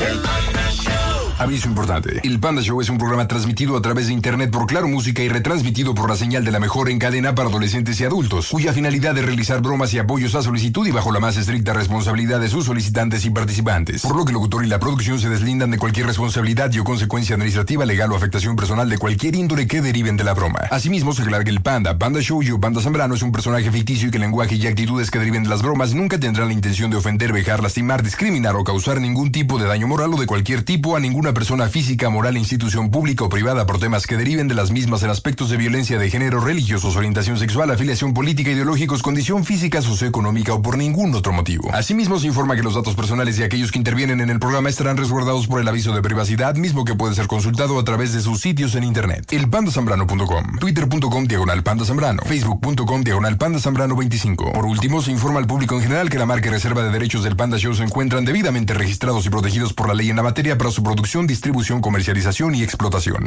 El Panda Show. Aviso importante. El Panda Show es un programa transmitido a través de internet por Claro Música y retransmitido por la señal de la mejor en cadena para adolescentes y adultos, cuya finalidad es realizar bromas y apoyos a solicitud y bajo la más estricta responsabilidad de sus solicitantes y participantes. Por lo que el locutor y la producción se deslindan de cualquier responsabilidad y o consecuencia administrativa, legal o afectación personal de cualquier índole que deriven de la broma. Asimismo, se aclara que el Panda Show y o Panda Zambrano es un personaje ficticio y que el lenguaje y actitudes que deriven de las bromas nunca tendrán la intención de ofender, vejar, lastimar, discriminar o causar ningún tipo de daño moral o de cualquier tipo a ninguna persona física, moral, institución pública o privada por temas que deriven de las mismas en aspectos de violencia de género, religiosos, orientación sexual, afiliación política, ideológicos, condición física, socioeconómica o por ningún otro motivo. Asimismo, se informa que los datos personales de aquellos que intervienen en el programa estarán resguardados por el aviso de privacidad, mismo que puede ser consultado a través de sus sitios en internet. Elpandasambrano.com, twitter.com/pandazambrano, facebook.com/pandazambrano 25. Por último, se informa al público en general que la marca y reserva de derechos del Panda Show se encuentran debidamente registrados y protegidos por la ley en la materia para su producción, distribución, comercialización y explotación.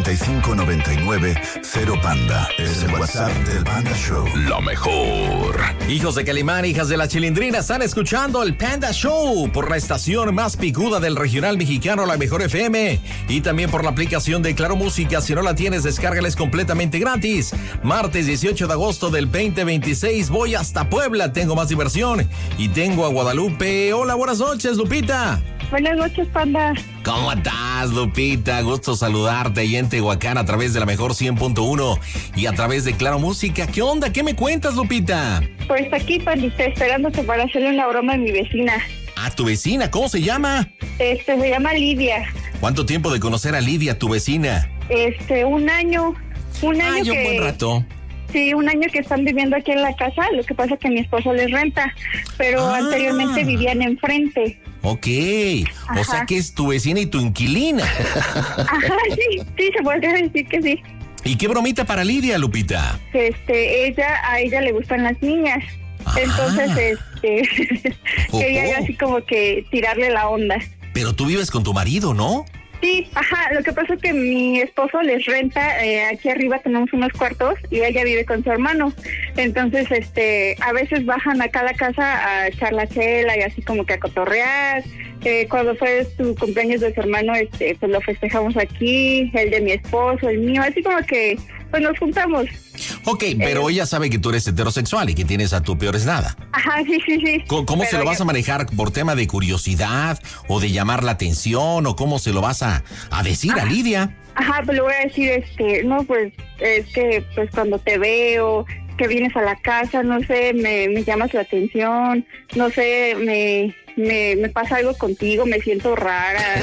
5599-0 Panda es el WhatsApp del Panda Show. Lo mejor. Hijos de Calimán, hijas de la Chilindrina, están escuchando el Panda Show por la estación más picuda del regional mexicano, la Mejor FM, y también por la aplicación de Claro Música. Si no la tienes, descárgales completamente gratis. Martes 18 de agosto del 2026 voy hasta Puebla, tengo más diversión y tengo a Guadalupe. Hola, buenas noches, Lupita. Buenas noches, Panda. ¿Cómo estás, Lupita? Gusto saludarte ahí en Tehuacán a través de la Mejor 100.1 y a través de Claro Música. ¿Qué onda? ¿Qué me cuentas, Lupita? Pues aquí, Pandita, esperándote para hacerle una broma a mi vecina. ¿A tu vecina? ¿Cómo se llama? Se llama Lidia. ¿Cuánto tiempo de conocer a Lidia, tu vecina? Un año. Un buen rato. Sí, un año que están viviendo aquí en la casa. Lo que pasa es que mi esposo les renta, pero anteriormente vivían enfrente. Ok, Ajá. O sea que es tu vecina y tu inquilina. Ajá, sí, se podría decir que sí. ¿Y qué bromita para Lidia, Lupita? A ella le gustan las niñas. Entonces, quería yo así como que tirarle la onda. Pero tú vives con tu marido, ¿no? Sí, lo que pasa es que mi esposo les renta, aquí arriba tenemos unos cuartos y ella vive con su hermano. Entonces, a veces bajan acá a la casa a echar la chela y así como que a cotorrear. Cuando fue su cumpleaños de su hermano, pues lo festejamos aquí, el de mi esposo, el mío, así como que pues nos juntamos. Ok, pero ella sabe que tú eres heterosexual y que tienes a tu peor es nada. Ajá, sí. ¿Cómo se lo vas a manejar? ¿Por tema de curiosidad o de llamar la atención o cómo se lo vas a decir a Lidia? Pues le voy a decir, no, pues es que pues cuando te veo, que vienes a la casa, no sé, me llamas la atención, no sé, me pasa algo contigo, me siento rara.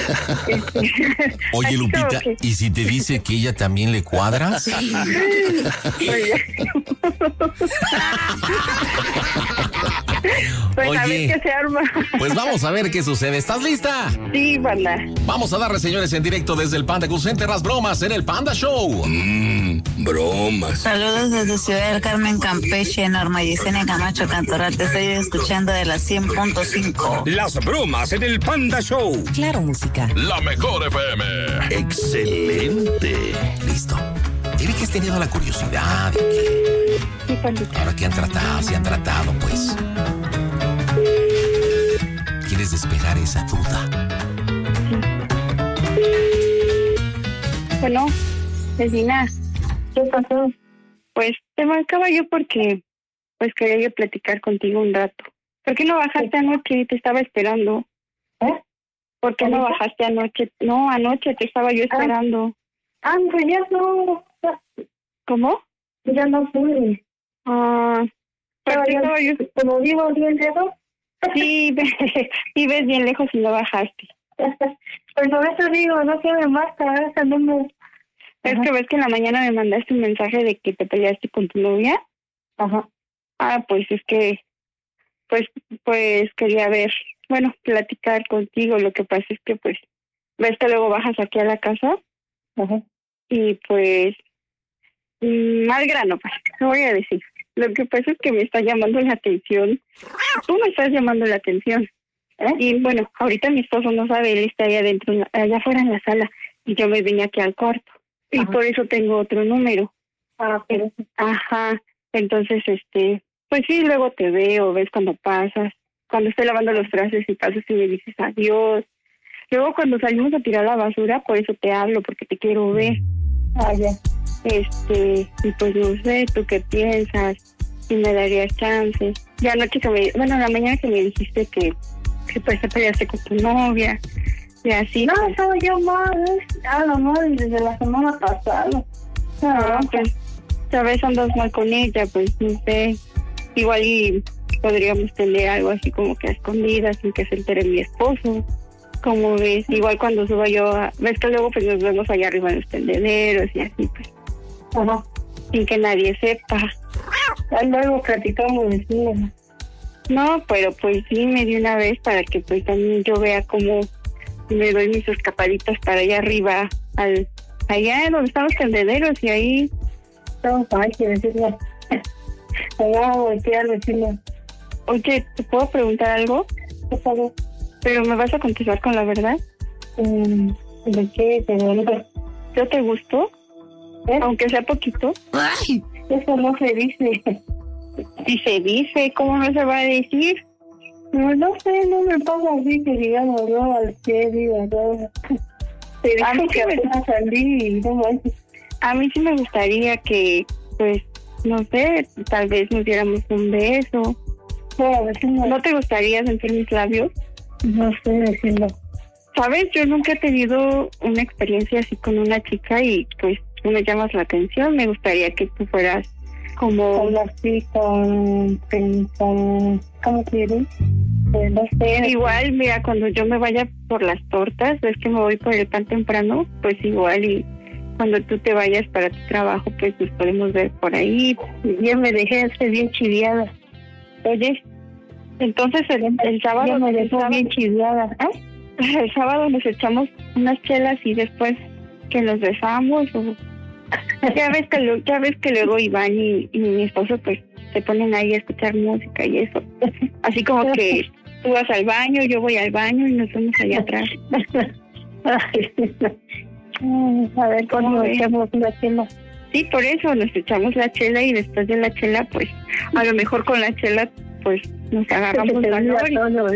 Oye, Lupita, ¿y si te dice que ella también le cuadras? Pues oye, a ver qué se arma. Pues vamos a ver qué sucede. ¿Estás lista? Sí, Panda. Vamos a darle, señores, en directo desde el Panda Cool Center las bromas en el Panda Show. Bromas. Saludos desde Ciudad del Carmen, Campeche, Norma Yesenia Camacho Cantoral. Te estoy escuchando de la 100.5. Las bromas en el Panda Show. Claro Música. La Mejor FM. Excelente. Listo. Tiene que has tenido la curiosidad de que... Sí, Pandita. Ahora que se han tratado, pues... ¿Quieres despejar esa duda? Sí. Bueno, vecina, ¿qué pasó? Pues te marcaba yo porque pues quería yo platicar contigo un rato. ¿Por qué no bajaste anoche? Te estaba esperando. ¿Por qué no bajaste anoche? No, anoche te estaba yo esperando. Pues ya no. ¿Cómo? Ya no fui. Pero estaba yo... Como vivo bien lejos. Sí, y ves bien lejos y no bajaste. Pues por eso digo, no se me marca ese número. Es que ves que en la mañana me mandaste un mensaje de que te peleaste con tu novia. Ajá. Pues es que... Pues quería platicar contigo. Lo que pasa es que pues... Ves que luego bajas aquí a la casa. Ajá. Y pues... al grano, pues, te voy a decir. Lo que pasa es que me está llamando la atención. Tú me estás llamando la atención. Y bueno, ahorita mi esposo no sabe, él está allá adentro, allá afuera en la sala. Y yo me vine aquí al cuarto. Y por eso tengo otro número. Pero... Entonces, pues sí, luego te veo, ves cuando pasas. Cuando estoy lavando los trastes y pasas y me dices adiós. Luego cuando salimos a tirar la basura, por eso te hablo, porque te quiero ver. Ya. Y pues no sé, ¿tú qué piensas? Si me darías chance. Ya anoche en la mañana que me dijiste que pues te peleaste con tu novia y así. No, estaba yo mal, mal desde la semana pasada. Pues, sabes, andas mal con ella, pues no sé. Igual y podríamos tener algo así como que a escondidas sin que se entere mi esposo. Como ves, igual cuando suba yo, ves que luego pues nos vemos allá arriba en los tendederos y así pues. Ajá. Sin que nadie sepa. Ahí luego platicamos de cine. No, pero pues dime de una vez para que pues también yo vea cómo me doy mis escapaditas para allá arriba, allá donde están los tendederos y ahí. Estamos para que decirle. Allá voltear, decirle. Oye, ¿te puedo preguntar algo? ¿Qué sabes? ¿Pero me vas a contestar con la verdad? ¿De qué? ¿Yo te gustó? Aunque sea poquito. Ay. Eso no se dice. Si se dice, ¿cómo no se va a decir? No sé, no me pongo así que digamos, no, al que digo, no. Te digo que apenas salí y no más. A mí sí me gustaría que, pues, no sé, tal vez nos diéramos un beso. ¿No te gustaría sentir mis labios? No sé decirlo. ¿Sabes? Yo nunca he tenido una experiencia así con una chica y pues tú me llamas la atención. Me gustaría que tú fueras como... así con ¿cómo quieres? No sé. Igual, mira, cuando yo me vaya por las tortas, ves que me voy por el pan temprano, pues igual y cuando tú te vayas para tu trabajo, pues nos podemos ver por ahí. Ya me dejé hacer bien chiviada. Oye, entonces el sábado... Ya me dejé bien chiviada. El sábado nos echamos unas chelas y después que nos besamos o... Ya ves que luego Iván y mi esposo pues se ponen ahí a escuchar música y eso. Así como que tú vas al baño, yo voy al baño y nos vemos allá atrás. A ver cómo echamos una chela. Sí, por eso nos echamos la chela y después de la chela pues a lo mejor con la chela pues nos agarramos valor.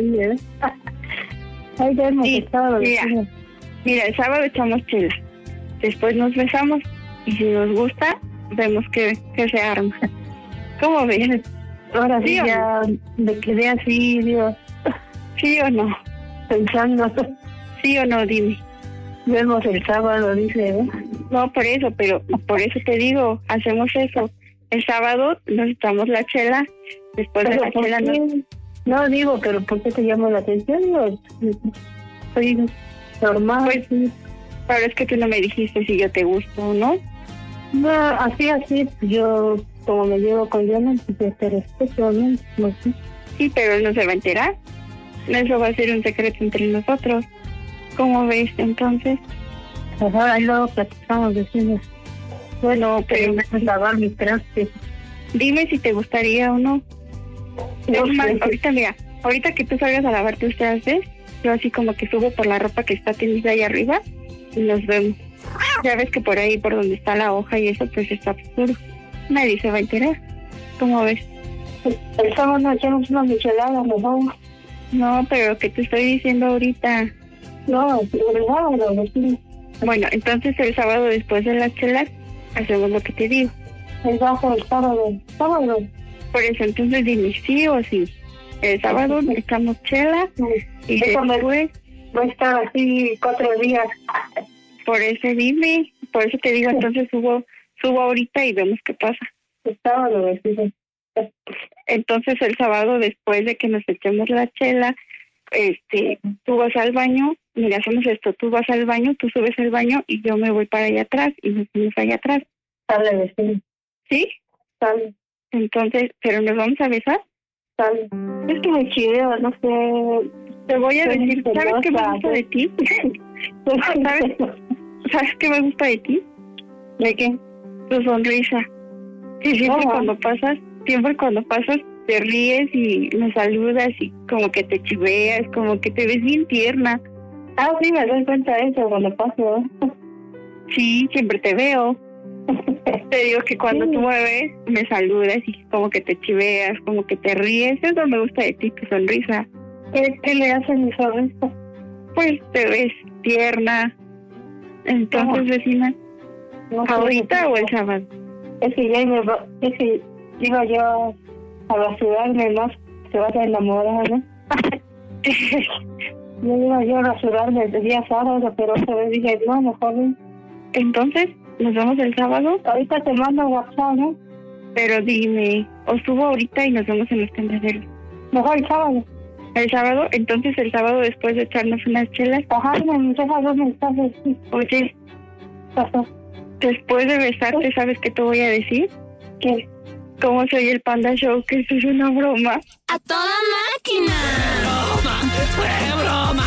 Ay, ya hemos Sí, estado. Mira, el sábado echamos chela, después nos besamos y si nos gusta, vemos que se arma. ¿Cómo ves? Ahora sí, ¿Sí ya me quedé así, Dios, ¿Sí o no? pensando. ¿Sí o no? Dime. Vemos el sábado, dice, ¿eh? No, por eso te digo, hacemos eso. El sábado nos echamos la chela, después de la chela No, digo, pero ¿por qué te llama la atención? Digo, soy normal. Pues, pero es que tú no me dijiste si yo te gusto o no. No, así, yo como me llevo con Diana, pues te respeto, ¿no? No sé. Sí, pero él no se va a enterar. Eso va a ser un secreto entre nosotros. ¿Cómo ves entonces? Ajá, ahí luego platicamos, decimos. Bueno, pero me haces lavar mi traste. dime si te gustaría o no. No Es más, sé. ahorita que tú salgas a lavar tus trastes, yo así como que subo por la ropa que está tendida ahí arriba y nos vemos. Ya ves que por ahí, por donde está la hoja y eso, pues está oscuro. Nadie se va a enterar. ¿Cómo ves? El sábado echamos una michelada, nos vamos. No, pero que te estoy diciendo ahorita. No, el sábado, sí. Bueno, entonces el sábado después de las chelas hacemos lo que te digo. El sábado. Por eso, entonces dime sí o sí. El sábado echamos chela y después... Va a estar así 4 días. Por eso dime, por eso te digo, entonces subo ahorita y vemos qué pasa. El sábado, sí. Entonces el sábado después de que nos echemos la chela, tú vas al baño, mira, hacemos esto, tú vas al baño, tú subes al baño y yo me voy para allá atrás y nos vamos allá atrás. Sale, vecino. ¿Sí? Sale. Entonces, ¿pero nos vamos a besar? Sale. Es que me chiveo, no sé. Te voy a decir, ¿sabes qué me gusta de ti? ¿Sabes qué me gusta de ti? ¿De qué? Tu sonrisa. Y siempre cuando pasas te ríes y me saludas y como que te chiveas, como que te ves bien tierna. Ah, sí, me doy cuenta de eso cuando paso. Sí, siempre te veo. Te digo que cuando tú me ves, me saludas y como que te chiveas, como que te ríes. Eso me gusta de ti, tu sonrisa. ¿Qué le hace mi sonrisa? pues te ves tierna. Entonces, vecina, No sé, ¿ahorita o el sábado? Es que ya iba yo a rasurarme más, se va a enamorar, ¿no? Yo iba a rasurarme el día sábado, pero otra vez dije, no, mejor no. Entonces, ¿nos vemos el sábado? Ahorita te mando WhatsApp, ¿no? Pero dime, o subo ahorita y nos vemos en los tenderos. Mejor el sábado. ¿El sábado? Entonces, el sábado después de echarnos unas chelas. Ajá, me dejas 2 mensajes. Sí. Oye, Ajá. después de besarte, ¿sabes qué te voy a decir? ¿Qué? ¿Cómo soy el Panda Show? Que eso es una broma. ¡A toda máquina! ¡Fue broma!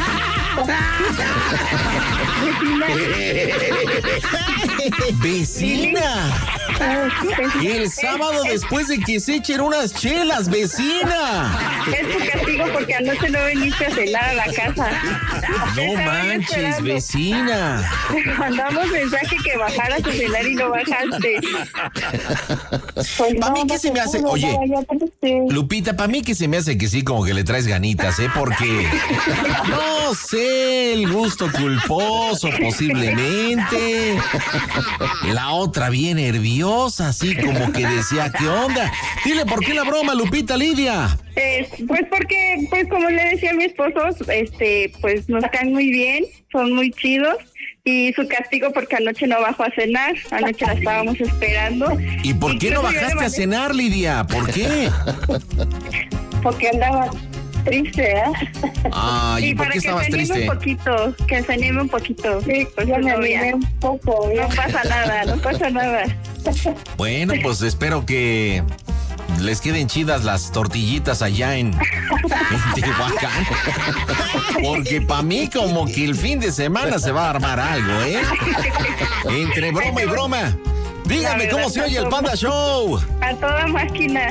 ¡Vecina! El sábado después de que se echen unas chelas, vecina. Es tu castigo porque anoche no viniste a cenar a la casa. No manches, vecina. Te mandamos mensaje que bajaras a cenar y no bajaste. Pues ¿Para mí no, qué se me hace? no, Oye, ya te Lupita, para mí que se me hace que sí, como que le traes ganitas, ¿eh? Porque, no sé, el gusto culposo posiblemente. La otra bien nerviosa, así como que decía, ¿qué onda? Dile, ¿por qué la broma, Lupita Lidia? Pues porque, pues como le decía a mi esposo, pues nos caen muy bien, son muy chidos. Y su castigo porque anoche no bajó a cenar, anoche la estábamos esperando. ¿Y por qué no creo que yo le bajaste a mandé- cenar, Lidia? ¿Por qué? porque andaba triste, ¿eh? Ay, ¿y por para qué que estabas se anime triste? un poquito, que se anime un poquito. Sí, Pues ya su me novia. animé un poco, ya. No pasa nada, no pasa nada. Bueno, pues espero que les queden chidas las tortillitas allá en Tehuacán. Porque para mí como que el fin de semana se va a armar algo, ¿eh? Entre broma y broma. Dígame La cómo verdad, se oye el Panda Show. A toda máquina.